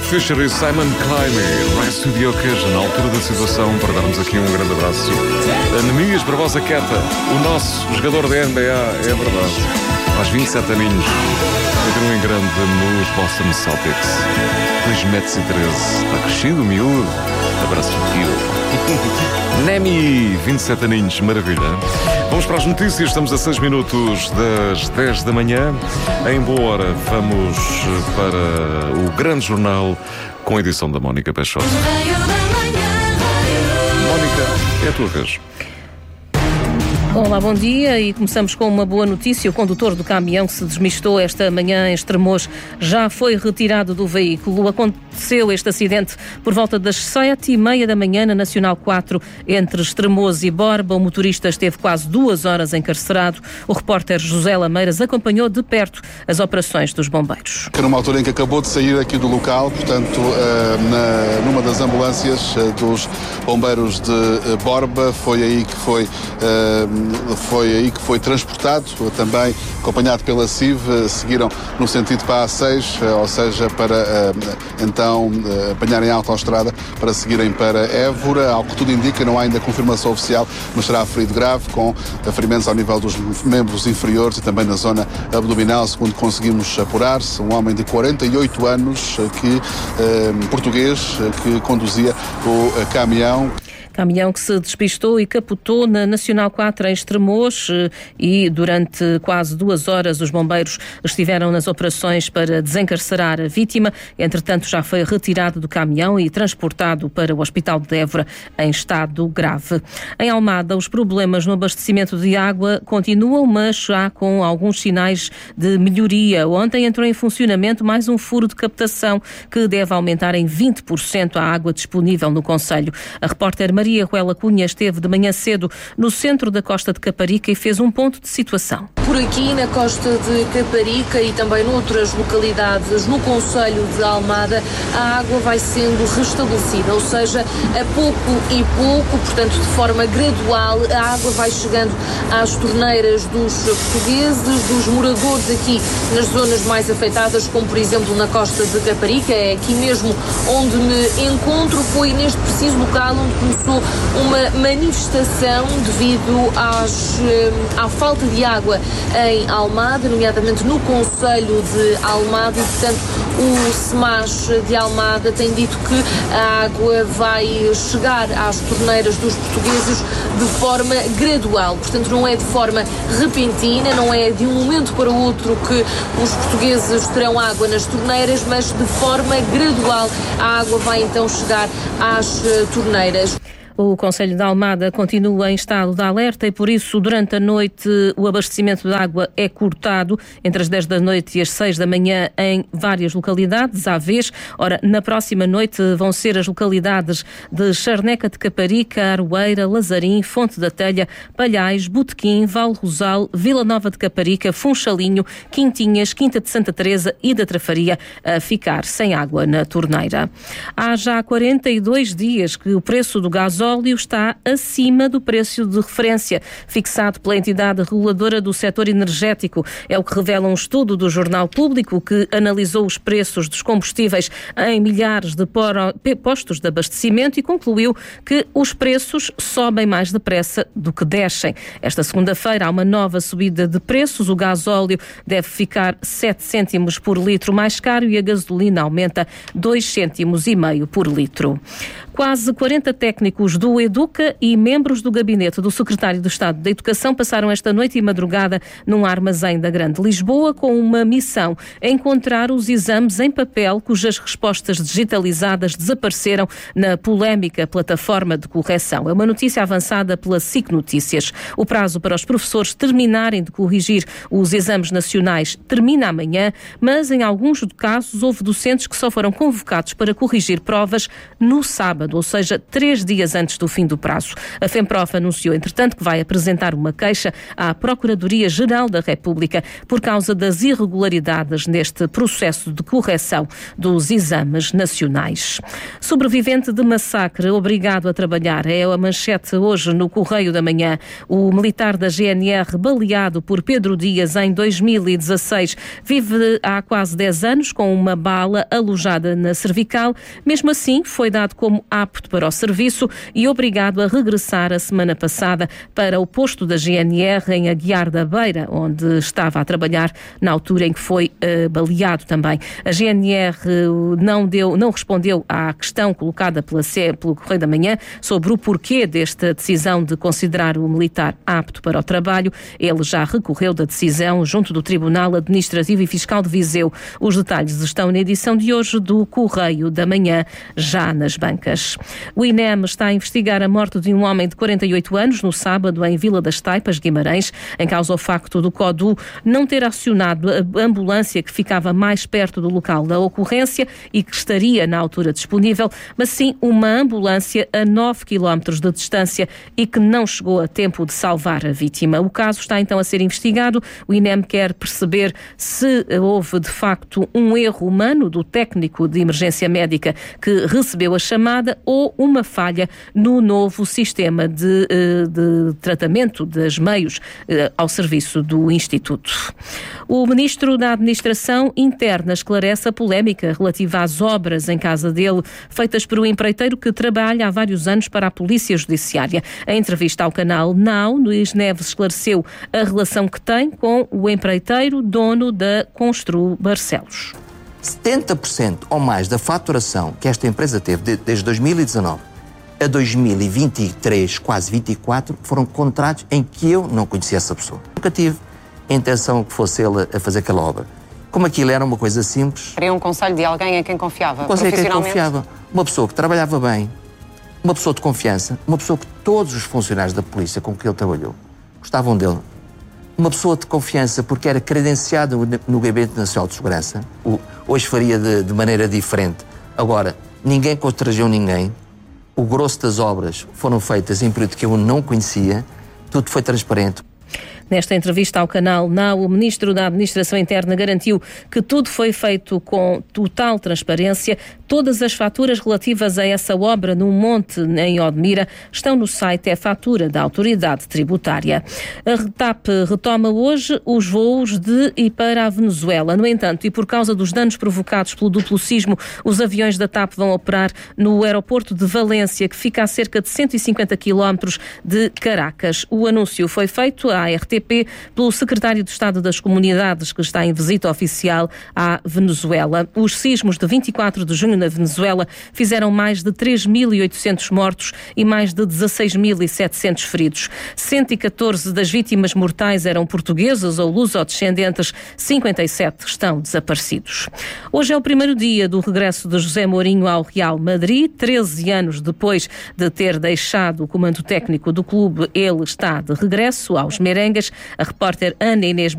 Fisher e Simon Climby, Rise to the Occasion, na altura da situação, para darmos aqui um grande abraço. Anemias Barbosa Queta, o nosso jogador da NBA, é verdade, faz 27 aninhos, continua em grande nos Boston Celtics, 2,13 metros, está crescido, miúdo, abraço fio. Nemi, 27 aninhos, maravilha. Vamos para as notícias, estamos a 6 minutos das 10 da manhã. Em boa hora, vamos para o grande jornal com a edição da Mónica Peixoto. Mónica, é a tua vez. Olá, bom dia, e começamos com uma boa notícia. O condutor do caminhão que se desmistou esta manhã em Estremoz já foi retirado do veículo. Aconteceu este acidente por volta das 7h30 da manhã na Nacional 4, entre Estremoz e Borba. O motorista esteve quase 2 horas encarcerado. O repórter José Lameiras acompanhou de perto as operações dos bombeiros. Numa altura em que acabou de sair aqui do local, portanto, numa das ambulâncias dos bombeiros de Borba, foi aí que foi transportado, também acompanhado pela CIV, seguiram no sentido para a A6, ou seja, para então apanharem a autoestrada para seguirem para Évora. Ao que tudo indica, não há ainda confirmação oficial, mas será ferido grave, com ferimentos ao nível dos membros inferiores e também na zona abdominal, segundo conseguimos apurar-se. Um homem de 48 anos, português, que conduzia o caminhão. Caminhão que se despistou e capotou na Nacional 4 em Estremoz, e durante quase 2 horas os bombeiros estiveram nas operações para desencarcerar a vítima. Entretanto, já foi retirado do caminhão e transportado para o Hospital de Évora em estado grave. Em Almada, os problemas no abastecimento de água continuam, mas já com alguns sinais de melhoria. Ontem entrou em funcionamento mais um furo de captação que deve aumentar em 20% a água disponível no concelho. A repórter Maria Ruela Cunha esteve de manhã cedo no centro da Costa de Caparica e fez um ponto de situação. Por aqui na Costa de Caparica e também noutras localidades no concelho de Almada, a água vai sendo restabelecida, ou seja, a pouco e pouco, portanto de forma gradual, a água vai chegando às torneiras dos portugueses, dos moradores aqui nas zonas mais afetadas, como por exemplo na Costa de Caparica. É aqui mesmo onde me encontro, foi neste preciso local onde começou uma manifestação devido à falta de água em Almada, nomeadamente no concelho de Almada, e portanto o SEMAS de Almada tem dito que a água vai chegar às torneiras dos portugueses de forma gradual, portanto não é de forma repentina, não é de um momento para o outro que os portugueses terão água nas torneiras, mas de forma gradual a água vai então chegar às torneiras. O concelho de Almada continua em estado de alerta e, por isso, durante a noite, o abastecimento de água é cortado entre as 10 da noite e as 6 da manhã em várias localidades, à vez. Ora, na próxima noite vão ser as localidades de Charneca de Caparica, Aroeira, Lazarim, Fonte da Telha, Palhais, Botequim, Val Rosal, Vila Nova de Caparica, Funchalinho, Quintinhas, Quinta de Santa Teresa e da Trafaria a ficar sem água na torneira. Há já 42 dias que o preço do gasóleo está acima do preço de referência fixado pela entidade reguladora do setor energético. É o que revela um estudo do Jornal Público que analisou os preços dos combustíveis em milhares de postos de abastecimento e concluiu que os preços sobem mais depressa do que descem. Esta segunda-feira há uma nova subida de preços. O gasóleo deve ficar 7 cêntimos por litro mais caro e a gasolina aumenta 2,5 cêntimos por litro. Quase 40 técnicos do Educa e membros do gabinete do secretário de Estado da Educação passaram esta noite e madrugada num armazém da Grande Lisboa com uma missão: encontrar os exames em papel cujas respostas digitalizadas desapareceram na polémica plataforma de correção. É uma notícia avançada pela SIC Notícias. O prazo para os professores terminarem de corrigir os exames nacionais termina amanhã, mas em alguns casos houve docentes que só foram convocados para corrigir provas no sábado, ou seja, 3 dias antes do fim do prazo. A FEMPROF anunciou, entretanto, que vai apresentar uma queixa à Procuradoria-Geral da República por causa das irregularidades neste processo de correção dos exames nacionais. Sobrevivente de massacre, obrigado a trabalhar. É a manchete hoje no Correio da Manhã. O militar da GNR, baleado por Pedro Dias em 2016, vive há quase 10 anos com uma bala alojada na cervical. Mesmo assim, foi dado como apto para o serviço e obrigado a regressar a semana passada para o posto da GNR em Aguiar da Beira, onde estava a trabalhar na altura em que foi baleado também. A GNR não respondeu à questão colocada pelo Correio da Manhã sobre o porquê desta decisão de considerar o militar apto para o trabalho. Ele já recorreu da decisão junto do Tribunal Administrativo e Fiscal de Viseu. Os detalhes estão na edição de hoje do Correio da Manhã, já nas bancas. O INEM está a investigar a morte de um homem de 48 anos no sábado em Vila das Taipas, Guimarães, em causa o facto do CODU não ter acionado a ambulância que ficava mais perto do local da ocorrência e que estaria na altura disponível, mas sim uma ambulância a 9 km de distância e que não chegou a tempo de salvar a vítima. O caso está então a ser investigado. O INEM quer perceber se houve de facto um erro humano do técnico de emergência médica que recebeu a chamada ou uma falha no novo sistema de tratamento dos meios ao serviço do Instituto. O Ministro da Administração Interna esclarece a polémica relativa às obras em casa dele, feitas por um empreiteiro que trabalha há vários anos para a Polícia Judiciária. Em entrevista ao canal Now, Luís Neves esclareceu a relação que tem com o empreiteiro dono da Constru Barcelos. 70% ou mais da faturação que esta empresa teve desde 2019 a 2023, quase 24, foram contratos em que eu não conhecia essa pessoa. Nunca tive a intenção que fosse ele a fazer aquela obra. Como aquilo era uma coisa simples... Queria um conselho de alguém em quem confiava, profissionalmente? Em quem confiava. Uma pessoa que trabalhava bem, uma pessoa de confiança, uma pessoa que todos os funcionários da polícia com que ele trabalhou gostavam dele. Uma pessoa de confiança porque era credenciado no Gabinete Nacional de Segurança. Hoje faria de maneira diferente. Agora, ninguém constrangeu ninguém. O grosso das obras foram feitas em período que eu não conhecia. Tudo foi transparente. Nesta entrevista ao canal Now, o Ministro da Administração Interna garantiu que tudo foi feito com total transparência. Todas as faturas relativas a essa obra no Monte, em Odmira, estão no site e-fatura da Autoridade Tributária. A TAP retoma hoje os voos de e para a Venezuela. No entanto, e por causa dos danos provocados pelo duplo sismo, os aviões da TAP vão operar no aeroporto de Valência, que fica a cerca de 150 km de Caracas. O anúncio foi feito à RTP pelo secretário de Estado das Comunidades, que está em visita oficial à Venezuela. Os sismos de 24 de junho na Venezuela fizeram mais de 3.800 mortos e mais de 16.700 feridos. 114 das vítimas mortais eram portuguesas ou lusodescendentes, 57 estão desaparecidos. Hoje é o primeiro dia do regresso de José Mourinho ao Real Madrid. 13 anos depois de ter deixado o comando técnico do clube, ele está de regresso aos merengues. A repórter Ana Inês